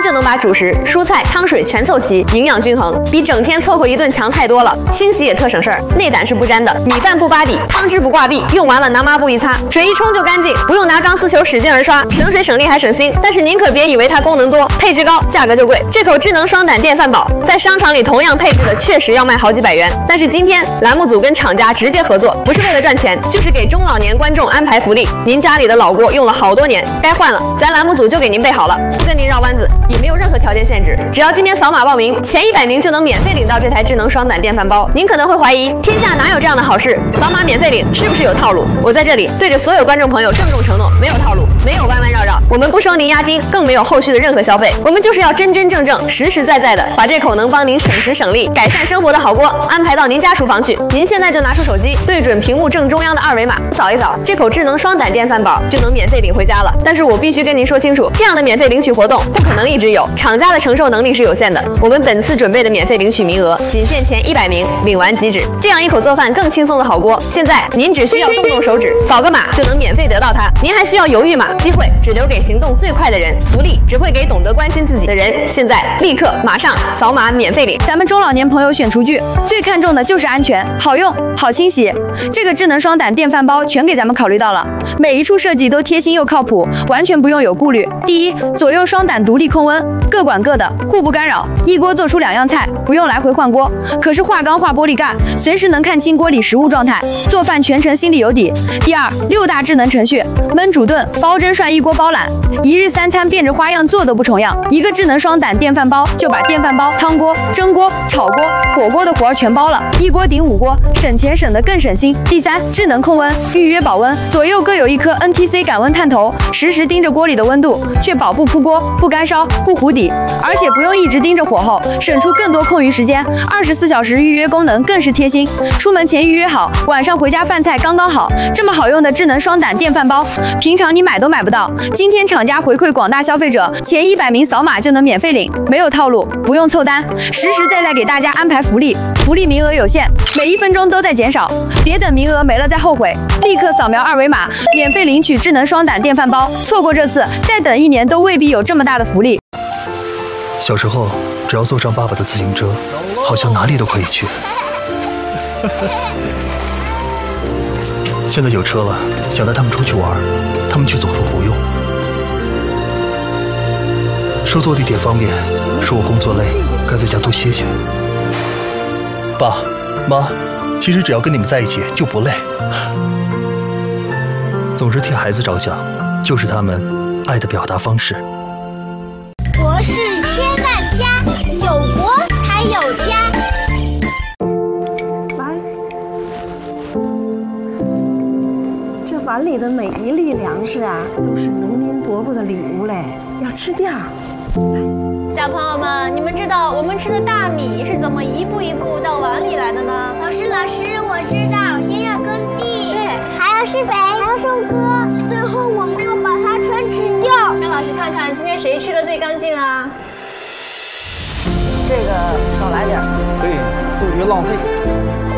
就能把主食、蔬菜、汤水全凑齐，营养均衡，比整天凑合一顿强太多了。清洗也特省事儿，内胆是不沾的，米饭不扒底，汤汁不挂壁，用完了拿抹布一擦，水一冲就干净，不用拿钢丝球使劲儿刷，省水省力还省心。但是您可别以为它功能多，配置高，价格就贵。这口智能双胆电饭煲在商场里同样配置的确实要卖好几百元，但是今天栏目组跟厂家直接合作，不是为了赚钱，就是给中老年观众安排福利。您家里的老锅用了好多年，该换了，咱栏目组就给您备好了，不跟您绕弯子，也没有任何条件限制，只要今天扫码报名，前100名就能免费领到这台智能双胆电饭煲。您可能会怀疑，天下哪有这样的好事？扫码免费领是不是有套路？我在这里对着所有观众朋友郑重承诺，没有套路，没有弯弯绕绕，我们不收您押金，更没有后续的任何消费，我们就是要真真正正、实实在在的把这口能帮您省时省力、改善生活的好锅安排到您家厨房去。您现在就拿出手机，对准屏幕正中央的2维码，扫一扫，这口智能双胆电饭煲就能免费领回家了。但是我必须跟您说清楚，这样的免费领取活动不可能一直有，厂家的承受能力是有限的。我们本次准备的免费领取名额仅限前100名，领完即止。这样一口做饭更轻松的好锅，现在您只需要动动手指，扫个码就能免费得到它。您还需要犹豫吗？机会只留给行动最快的人，福利只会给懂得关心自己的人。现在立刻马上扫码免费领。 咱们中老年朋友选厨具最看重的就是安全、好用、好清洗。这个智能双胆电饭煲全给咱们考虑到了，每一处设计都贴心又靠谱，完全不用有顾虑。第一，左右双胆独立控温，各管各的，互不干扰，一锅做出2样菜，不用来回换锅。可是化钢化玻璃盖，随时能看清锅里食物状态，做饭全程心里有底。第二，6大智能程序，焖煮炖、煲蒸涮一锅包揽，1日3餐变着花样做都不重样。一个智能双胆电饭煲就把电饭煲、汤锅、蒸锅、炒锅、火锅的活儿全包了，一锅顶5锅，省钱省得更省心。第三，智能控温，预约保温，左右各有一颗 NTC 感温探头，实时盯着锅里的温度，确保不扑锅、不干烧、不糊底，而且不用一直盯着火候，省出更多空余时间。24小时预约功能更是贴心，出门前预约好，晚上回家饭菜刚刚好。这么好用的智能双胆电饭煲，平常你买都买不到。今天厂家回馈广大消费者，前100名扫码就能免费领，没有套路，不用凑单，实实在在给大家安排福利，福利名额有限，每1分钟都在减少，别等名额没了再后悔，立刻扫描2维码，免费领取智能双胆电饭煲。错过这次，再等1年都未必有这么大的福利。 小时候，只要坐上爸爸的自行车，好像哪里都可以去。现在有车了，想带他们出去玩，他们却总说不用。说坐地铁方便，说我工作累，该在家多歇歇。爸妈，其实只要跟你们在一起就不累。总是替孩子着想，就是他们爱的表达方式。 国是千万家，有国才有家。 这碗里的每一粒粮食啊，都是农民伯伯的礼物嘞，要吃掉。 小朋友们，你们知道我们吃的大米是怎么一步一步到碗里来的呢？ 老师，我知道，先要耕地，对，还要施肥，还要收割，最后我们要把它全吃掉。 让老师看看今天谁吃的最干净啊？ 这个少来点， 对，杜绝浪费。